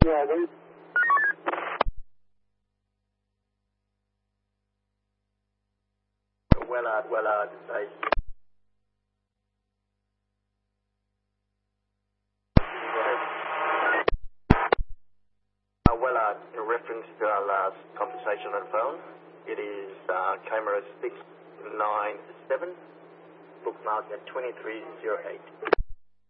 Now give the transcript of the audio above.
Yeah, Wellard, Wellard, in reference to our last conversation on the phone, it is camera 697, bookmark at 2308.